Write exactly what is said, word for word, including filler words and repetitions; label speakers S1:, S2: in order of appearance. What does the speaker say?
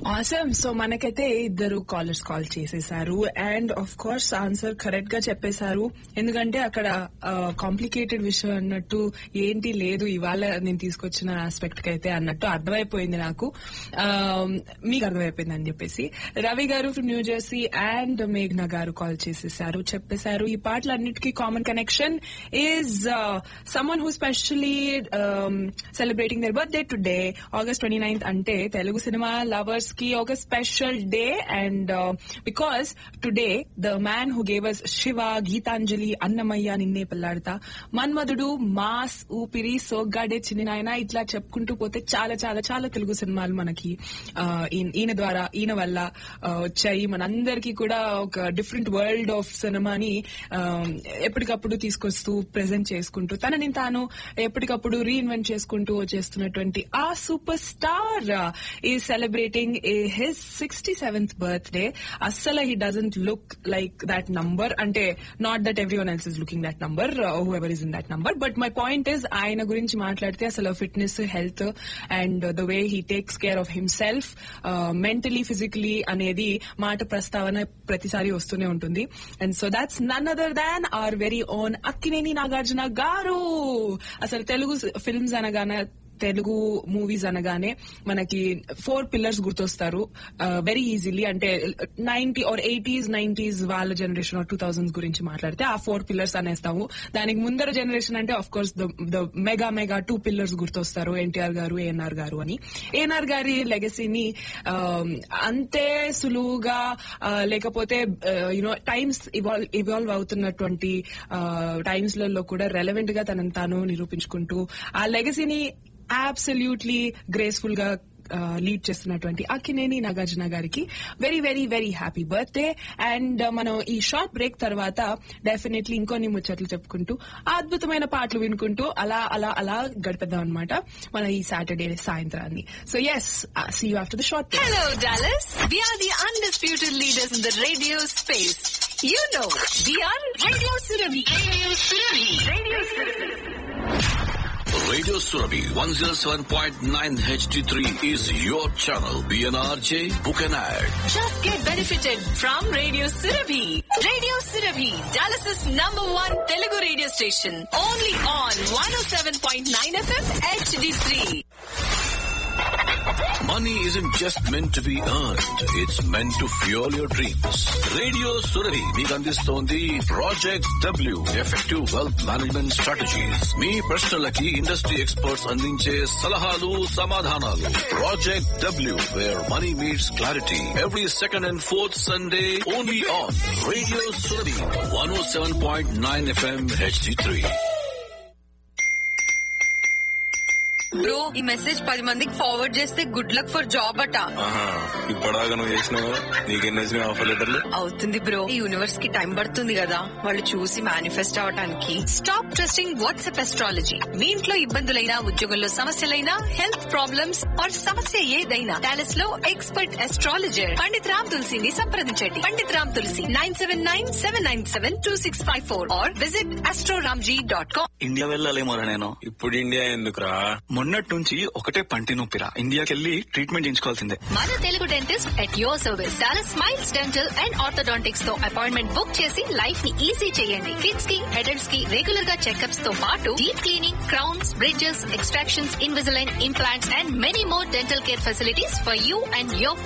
S1: Awesome. So మనకైతే ఇద్దరు callers call చేసేసారు and of course answer correct గా చెప్పేశారు. ఎందుకంటే అక్కడ కాంప్లికేటెడ్ విషయం అన్నట్టు ఏంటి లేదు ఇవాళ నేను తీసుకొచ్చిన ఆస్పెక్ట్ కి అయితే అన్నట్టు అర్థమైపోయింది నాకు. మీకు అర్థమైపోయింది అని చెప్పేసి రవి గారు ఫ్రమ్ న్యూ జెర్సీ అండ్ మేఘ్నా గారు కాల్ చేసేసారు, చెప్పేశారు ఈ పాటలన్నిటికీ common connection is someone who especially celebrating there birthday today August twenty ninth. అంటే తెలుగు సినిమా లవర్స్ కి ఒక special day and because today the man who gave us Shiva, Gitanjali, Annamayya, నిన్నే పెళ్లాడతా, మన్మధుడు, మాస్, ఊపిరి, సోగ్గాడే, చిన్ని నాయన ఇట్లా చెప్పుకుంటూ పోతే చాలా చాలా చాలా తెలుగు సినిమాలు మనకి ఈయన ద్వారా ఈయన వల్ల వచ్చాయి. మనందరికీ కూడా ఒక డిఫరెంట్ వరల్డ్ ఆఫ్ సినిమాని ఎప్పటికప్పుడు తీసుకొస్తూ ప్రెజెంట్ చేసుకుంటూ తనని తాను ఎప్పటికప్పుడు రీఇన్వెంట్ చేసుకుంటూ వచ్చేస్తున్నటువంటి ఆ super star is celebrating his sixty seventh birthday. అస్సలు he doesn't look like that number, అంటే not that every one else is looking that number, who ever is in that number. But my point is ఆయన గురించి మాట్లాడితే అసలు fitness, health and the way he takes care of himself mentally, physically అనేది మాట ప్రస్తావన ప్రతిసారి వస్తూనే ఉంటుంది. And so that's none other than hour very own Akkineni Nagarjuna గారు. అసలు తెలుగు ఫిల్మ్స్ అనగానే, తెలుగు మూవీస్ అనగానే మనకి ఫోర్ పిల్లర్స్ గుర్తొస్తారు వెరీ ఈజీలీ. అంటే నైన్టీ ఆర్ ఎయిటీస్ నైన్టీస్ వాళ్ళ జనరేషన్ టూ థౌజండ్స్ గురించి మాట్లాడితే ఆ ఫోర్ పిల్లర్స్ అనేస్తాము. దానికి ముందర జనరేషన్ అంటే of course the mega mega two pillars గుర్తొస్తారు, NTR గారు, ఏఎన్ఆర్ గారు అని. ఏఎన్ఆర్ గారి లెగసీని అంతే సులువుగా లేకపోతే యునో టైమ్స్ ఇవాల్వ్ ఇవాల్వ్ అవుతున్నటువంటి టైమ్స్ లలో కూడా రెలవెంట్ గా తనను తాను నిరూపించుకుంటూ ఆ లెగసీని అబ్సల్యూట్లీ గ్రేస్ఫుల్ గా లీడ్ చేస్తున్నటువంటి అక్కినేని నాగార్జున గారికి very very very happy birthday. And మనం ఈ షార్ట్ బ్రేక్ తర్వాత డెఫినెట్లీ ఇంకొన్ని ముచ్చట్లు చెప్పుకుంటూ అద్భుతమైన పాటలు వినుకుంటూ అలా అలా అలా గడిపేద్దాం అనమాట మన ఈ Saturday సాయంత్రాన్ని. So yes, see you after the short break.
S2: Hello Dallas, we are the undisputed leaders in the radio space. You know, we are Radio Surabhi. Radio Surabhi. Radio Surabhi.
S3: Radio Surabhi one oh seven point nine H D three is your channel. B N R J, book an ad.
S2: Just get benefited from Radio Surabhi. Radio Surabhi, Dallas's number one Telugu radio station. Only on one oh seven point nine F M H D three.
S3: Money isn't just meant to be earned. It's meant to fuel your dreams. Radio Surabhi మీకు అందిస్తోంది project W, effective wealth management strategies. మీ ప్రశ్నలకి industry experts అందించే సలహాలు, సమాధానాలు. Project W, wear money meets clarity. Every second and fourth Sunday only on radio Surabhi one oh seven point nine F M H D three.
S2: Bro, ఈ message పది మందికి forward చేస్తే good luck for job అట.
S4: ఇప్పటిదాకా నువ్వు చేసినావు, నీకెన్ని వచ్చినాయి ఆఫర్ లెటర్లు?
S2: అవుతుంది బ్రో, ఈ యూనివర్స్ కి టైం పడుతుంది కదా వాళ్ళు చూసి మేనిఫెస్ట్ అవటానికి. Stop trusting WhatsApp astrology. మీ ఇంట్లో ఇబ్బందులైనా, ఉద్యోగంలో సమస్యలైనా, హెల్త్ ప్రాబ్లమ్స్ ఆర్ సమస్య ఏదైనా, డాలస్ లో ఎక్స్పర్ట్ అస్ట్రాలజర్ పండిత్ రామ్ తులసిని సంప్రదించండి. పండిత్ రామ్ తులసి nine seven nine seven nine seven two six five four are visit Astroramji dot com.
S4: India వెళ్ళాలేమోరా నేను. ఇప్పుడు ఇండియా ఎందుకురా? మొన్నటి నుంచి ఒకటే పంటి నొప్పిరా. ఇండియాకెళ్ళి ట్రీట్మెంట్ చేయించుకోవాల్సిందే.
S2: మన Telugu dentist at your service. Dallas smiles dental and orthodontics తో అపాయింట్మెంట్ బుక్ చేసి లైఫ్ ని ఈజీ చేయండి. కిడ్స్ కి, అడల్ట్స్ కి రెగ్యులర్ గా చెకప్స్ తో పాటు deep cleaning, crowns, bridges, extractions, Invisalign, implants and many more dental care facilities for you and your